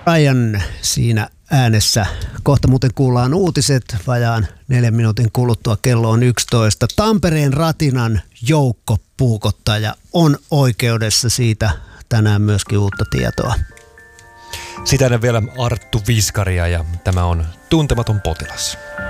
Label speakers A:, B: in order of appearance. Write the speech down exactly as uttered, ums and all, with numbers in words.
A: Ryan siinä äänessä. Kohta muuten kuullaan uutiset vajaan neljän minuutin kuluttua, kello on yksitoista. Tampereen Ratinan joukkopuukottaja on oikeudessa, siitä tänään myöskin uutta tietoa.
B: Sitä ennen vielä Arttu Viskaria ja tämä on Tuntematon potilas.